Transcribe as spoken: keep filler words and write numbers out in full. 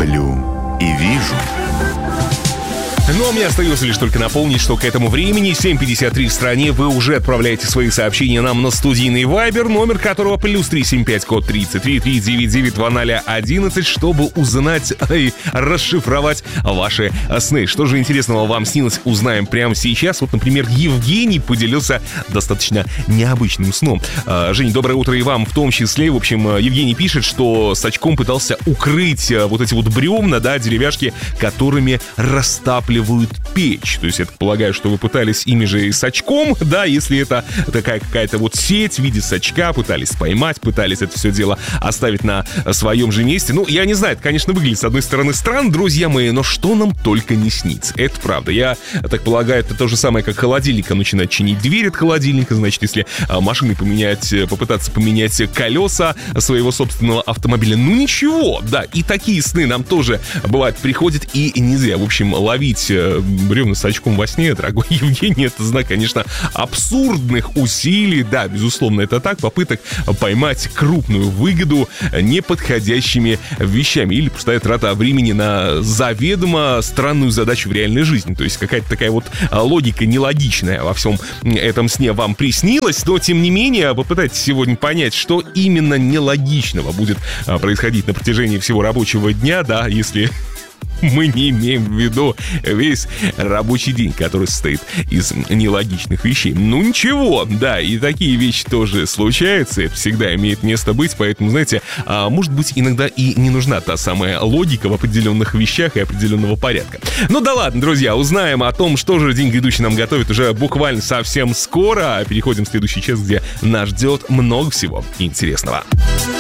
Сплю и вижу. Ну, а мне остается лишь только напомнить, что к этому времени семь пятьдесят три в стране вы уже отправляете свои сообщения нам на студийный Viber, номер которого плюс три семь пять, код тридцать три, три девять девять два ноль одиннадцать, чтобы узнать и расшифровать ваши сны. Что же интересного вам снилось, узнаем прямо сейчас. Вот, например, Евгений поделился достаточно необычным сном. Жень, доброе утро и вам в том числе. В общем, Евгений пишет, что с очком пытался укрыть вот эти вот бревна, да, деревяшки, которыми растапливают печь. То есть я полагаю, что вы пытались ими же и с очком, да, если это такая какая-то вот сеть в виде сачка, пытались поймать, пытались это все дело оставить на своем же месте. Ну, я не знаю, это, конечно, выглядит с одной стороны странно, друзья мои, но что нам только не снится. Это правда. Я так полагаю, это то же самое, как холодильника начинать чинить дверь от холодильника, значит, если машины поменять, попытаться поменять колеса своего собственного автомобиля. Ну, ничего, да, и такие сны нам тоже, бывает, приходят, и нельзя, в общем, ловить бревна с очком во сне, дорогой Евгений, это знак, конечно, абсурдных усилий, да, безусловно, это так, попыток поймать крупную выгоду неподходящими вещами или пустая трата времени на заведомо странную задачу в реальной жизни, то есть какая-то такая вот логика нелогичная во всем этом сне вам приснилась, но, тем не менее, попытайтесь сегодня понять, что именно нелогичного будет происходить на протяжении всего рабочего дня, да, если... мы не имеем в виду весь рабочий день, который состоит из нелогичных вещей. Ну ничего, да, и такие вещи тоже случаются, это всегда имеет место быть, поэтому, знаете, а, может быть, иногда и не нужна та самая логика в определенных вещах и определенного порядка. Ну да ладно, друзья, узнаем о том, что же день грядущий нам готовит уже буквально совсем скоро. Переходим в следующий час, где нас ждет много всего интересного.